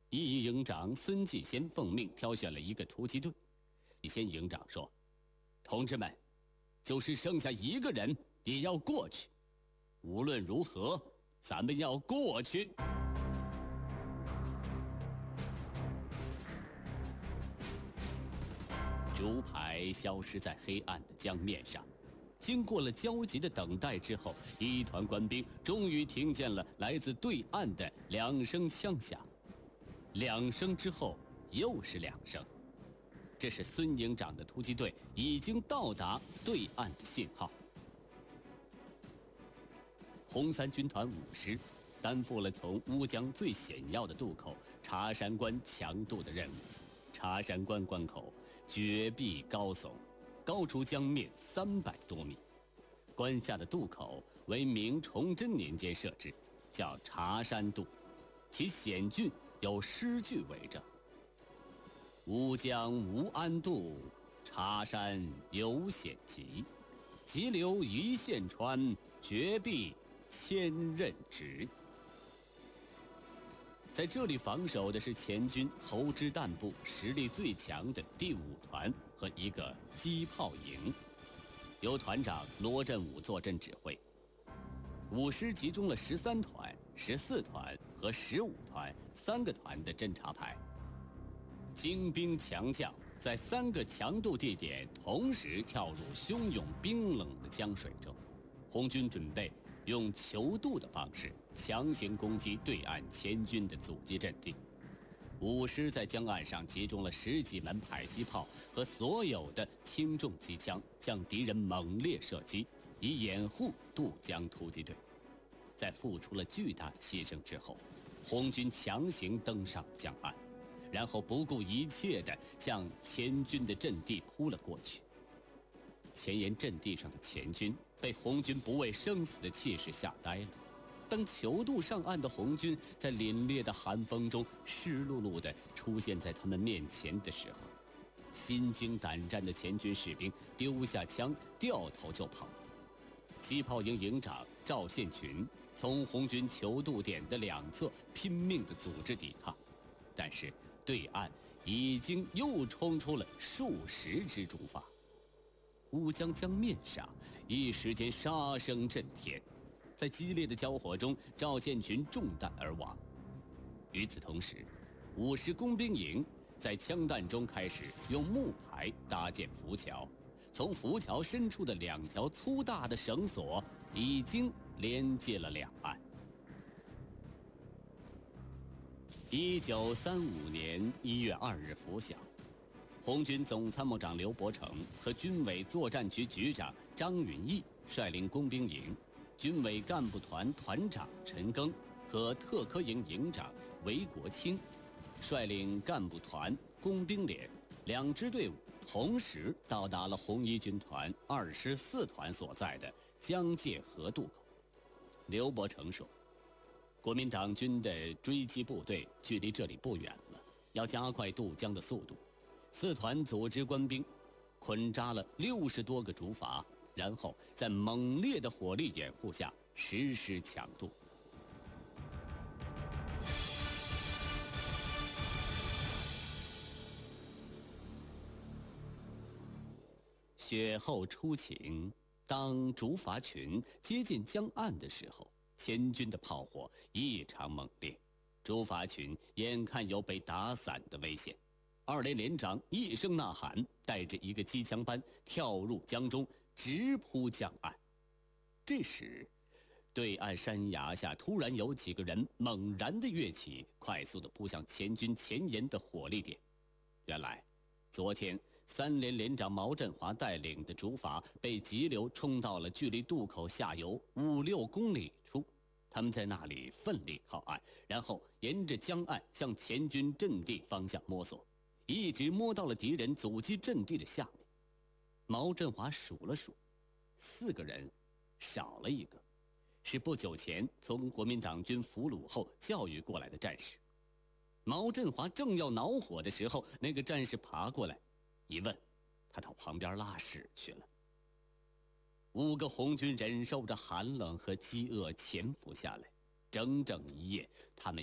一营长孙继先奉命挑选了一个突击队。继先营长说：“同志们，就是剩下一个人也要过去，无论如何，咱们要过去。”竹排消失在黑暗的江面上，经过了焦急的等待之后，一团官兵终于听见了来自对岸的2声枪响。2声之后又是2声，这是孙营长的突击队已经到达对岸的信号。红三军团5师担负了从乌江最险要的渡口茶山关强渡的任务。茶山关关口绝壁高耸，高出江面300多米。关下的渡口为明崇祯年间设置，叫茶山渡，其险峻有诗句为证：“乌江无安渡，茶山有险急。急流一线穿，绝壁千仞直。”在这里防守的是前军侯知旦部实力最强的第5团和一个机炮营，由团长罗振武坐镇指挥。5师集中了13团、14团和15团3个团的侦察排，精兵强将在3个强渡地点同时跳入汹涌冰冷的江水中。红军准备用囚渡的方式强行攻击对岸前军的阻击阵地。5师在江岸上集中了10几门迫击炮和所有的轻重机枪，向敌人猛烈射击，以掩护渡江突击队。在付出了巨大的牺牲之后，红军强行登上江岸，然后不顾一切地向前军的阵地扑了过去。前沿阵地上的前军被红军不畏生死的气势吓呆了。当囚渡上岸的红军在凛冽的寒风中湿漉漉地出现在他们面前的时候，心惊胆战的前军士兵丢下枪，掉头就跑。机炮营营长赵宪群从红军囚渡点的2侧拼命地组织抵抗，但是对岸已经又冲出了数十支竹筏。乌江江面上一时间杀声震天，在激烈的交火中，赵宪群中弹而亡。与此同时，5师工兵营在枪弹中开始用木排搭建浮桥，从浮桥伸出的2条粗大的绳索已经连接了两岸。1935年1月2日拂晓，红军总参谋长刘伯承和军委作战局局长张允义率领工兵营、军委干部团团长陈赓和特科营营长韦国清率领干部团、工兵连2支队伍，同时到达了红一军团2师4团所在的江界河渡口。刘伯承说，国民党军的追击部队距离这里不远了，要加快渡江的速度。4团组织官兵捆扎了60多个竹筏，然后在猛烈的火力掩护下实施强渡。雪后初晴，当竹筏群接近江岸的时候，前军的炮火异常猛烈，竹筏群眼看有被打散的危险。2连连长一声呐喊，带着一个机枪班跳入江中，直扑江岸。这时，对岸山崖下突然有几个人猛然地跃起，快速地扑向前军前沿的火力点。原来，昨天3连连长毛振华带领的竹筏被急流冲到了距离渡口下游5-6公里处，他们在那里奋力靠岸，然后沿着江岸向前军阵地方向摸索，一直摸到了敌人阻击阵地的下面。毛振华数了数，4个人少了一个，是不久前从国民党军俘虏后教育过来的战士。毛振华正要恼火的时候，那个战士爬过来一问，他到旁边拉屎去了。5个红军忍受着寒冷和饥饿潜伏下来，整整1夜，他们